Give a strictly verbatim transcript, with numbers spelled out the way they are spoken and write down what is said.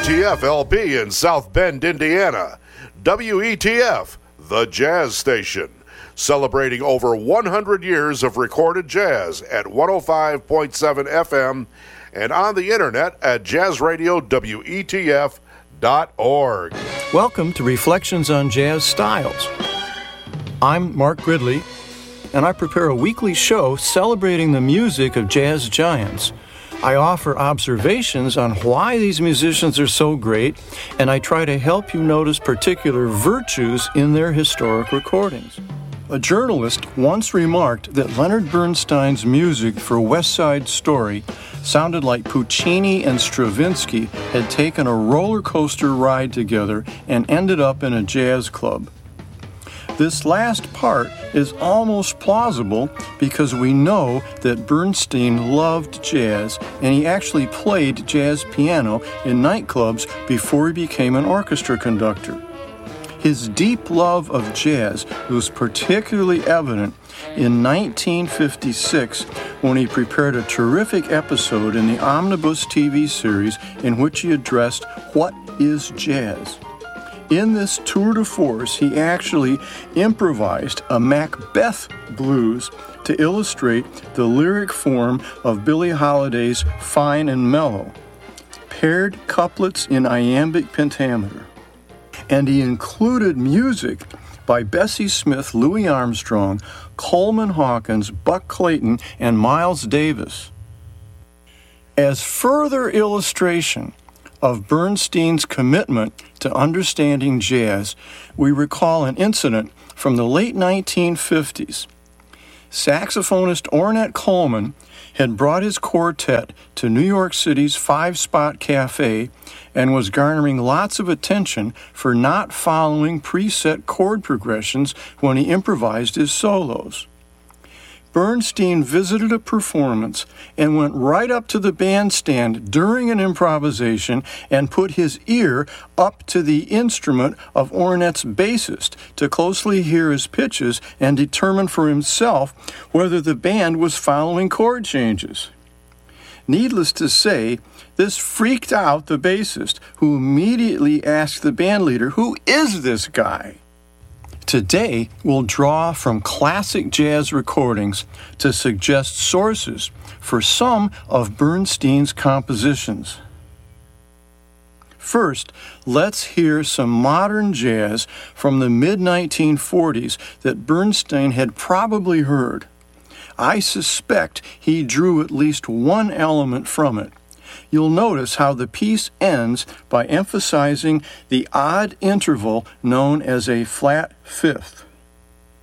T F L P in South Bend, Indiana. W E T F, the jazz station, celebrating over one hundred years of recorded jazz at one oh five point seven F M and on the internet at jazz radio W E T F dot org. Welcome to Reflections on Jazz Styles. I'm Mark Gridley, and I prepare a weekly show celebrating the music of jazz giants. I offer observations on why these musicians are so great, and I try to help you notice particular virtues in their historic recordings. A journalist once remarked that Leonard Bernstein's music for West Side Story sounded like Puccini and Stravinsky had taken a roller coaster ride together and ended up in a jazz club. This last part is almost plausible because we know that Bernstein loved jazz and he actually played jazz piano in nightclubs before he became an orchestra conductor. His deep love of jazz was particularly evident in nineteen fifty-six when he prepared a terrific episode in the Omnibus T V series in which he addressed What is Jazz? In this tour de force, he actually improvised a Macbeth blues to illustrate the lyric form of Billie Holiday's Fine and Mellow, paired couplets in iambic pentameter. And he included music by Bessie Smith, Louis Armstrong, Coleman Hawkins, Buck Clayton, and Miles Davis. As further illustration of Bernstein's commitment to understanding jazz, we recall an incident from the late nineteen fifties. Saxophonist Ornette Coleman had brought his quartet to New York City's Five Spot Cafe and was garnering lots of attention for not following preset chord progressions when he improvised his solos. Bernstein visited a performance and went right up to the bandstand during an improvisation and put his ear up to the instrument of Ornette's bassist to closely hear his pitches and determine for himself whether the band was following chord changes. Needless to say, this freaked out the bassist, who immediately asked the bandleader, "Who is this guy?" Today, we'll draw from classic jazz recordings to suggest sources for some of Bernstein's compositions. First, let's hear some modern jazz from the mid nineteen forties that Bernstein had probably heard. I suspect he drew at least one element from it. You'll notice how the piece ends by emphasizing the odd interval known as a flat fifth.